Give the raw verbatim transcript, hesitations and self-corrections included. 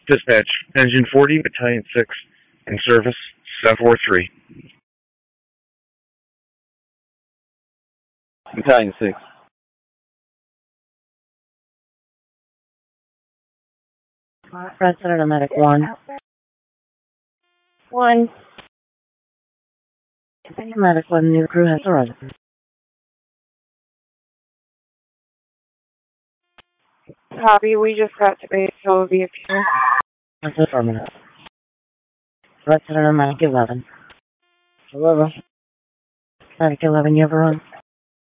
Dispatch, Engine forty, Battalion six, in service, seven four three. Battalion six. President Medic one. One. Medic one, your crew has arrived. Copy, we just got to base, so it'll be a few. That's affirmative. President Medic eleven. eleven. Medic eleven, you ever run?